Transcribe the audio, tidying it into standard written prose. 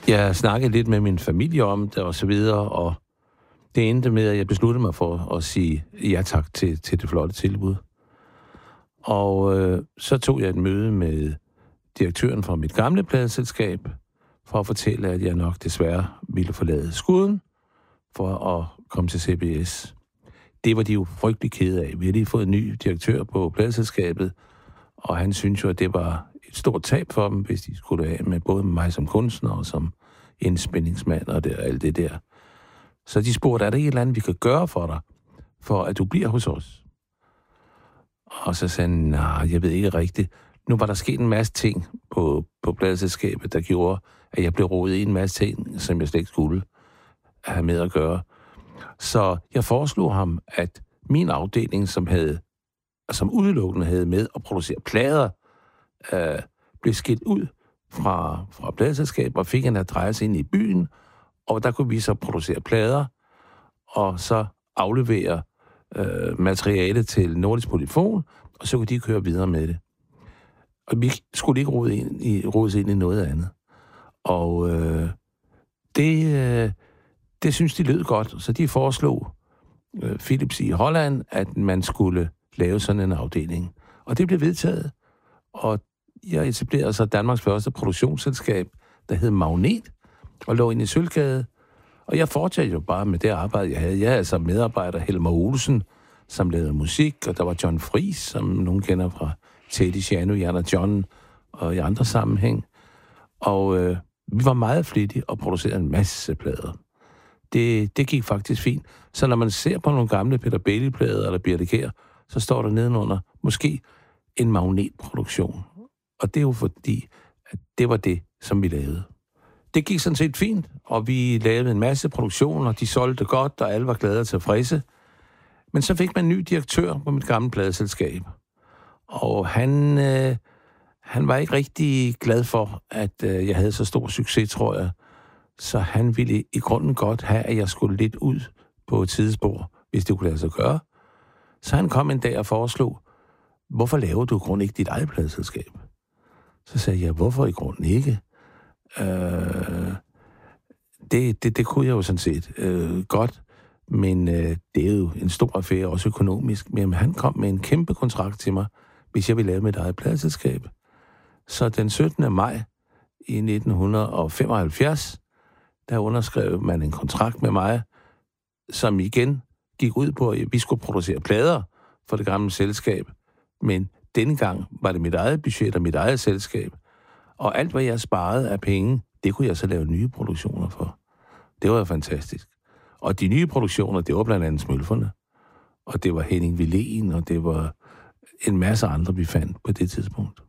Jeg snakkede lidt med min familie om det og så videre, og det endte med, at jeg besluttede mig for at sige ja tak til det flotte tilbud. Og så tog jeg et møde med direktøren fra mit gamle pladeselskab, for at fortælle, at jeg nok desværre ville forlade skuden for at komme til CBS. Det var de jo frygtelig kede af. Vi havde lige fået en ny direktør på pladeselskabet, og han syntes jo, at det var et stort tab for dem, hvis de skulle af med både mig som kunstner og som indspændingsmand og alt det der. Så de spurgte, er der et eller andet, vi kan gøre for dig, for at du bliver hos os? Og så sagde han, nej, jeg ved ikke rigtigt. Nu var der sket en masse ting på pladeselskabet, der gjorde, at jeg blev rodet i en masse ting, som jeg slet ikke skulle have med at gøre. Så jeg foreslog ham, at min afdeling, som udelukkende havde med at producere plader, blev skilt ud fra pladeselskabet og fik en adresse ind i byen, og der kunne vi så producere plader, og så aflevere materiale til Nordisk Polyfon, og så kunne de køre videre med det. Og vi skulle ikke rodes ind i noget andet. Og det synes de lød godt, så de foreslog Philips i Holland, at man skulle lave sådan en afdeling. Og det blev vedtaget, og jeg etablerede så Danmarks første produktionsselskab, der hed Magnet, og lå inde i Sølvgade. Og jeg fortsatte jo bare med det arbejde, jeg havde. Jeg havde altså medarbejder Helmer Olsen, som lavede musik, og der var John Friis, som nogen kender fra Teddy Shano, Jan og John og i andre sammenhæng. Og vi var meget flittige og producerede en masse plader. Det gik faktisk fint. Så når man ser på nogle gamle Peter Bailey-plader eller Birte Kjær, så står der nedenunder måske en magnetproduktion. Og det er jo fordi, at det var det, som vi lavede. Det gik sådan set fint, og vi lavede en masse produktioner, de solgte godt, og alle var glade og tilfredse. Men så fik man en ny direktør på mit gamle pladeselskab. Og han var ikke rigtig glad for, at jeg havde så stor succes, tror jeg. Så han ville i grunden godt have, at jeg skulle lidt ud på et tidsspor, hvis det kunne lade sig gøre. Så han kom en dag og foreslog, hvorfor laver du i grunden ikke dit eget pladeselskab? Så sagde jeg, hvorfor i grunden ikke? Det kunne jeg jo sådan set godt, men det er jo en stor affære, også økonomisk. Men han kom med en kæmpe kontrakt til mig, hvis jeg ville lave mit eget pladeselskab. Så den 17. maj i 1975, der underskrev man en kontrakt med mig, som igen gik ud på, at vi skulle producere plader for det gamle selskab. Men denne gang var det mit eget budget og mit eget selskab. Og alt, hvad jeg sparede af penge, det kunne jeg så lave nye produktioner for. Det var jo fantastisk. Og de nye produktioner, det var blandt andet Smølferne. Og det var Henning Willén, og det var en masse andre, vi fandt på det tidspunkt.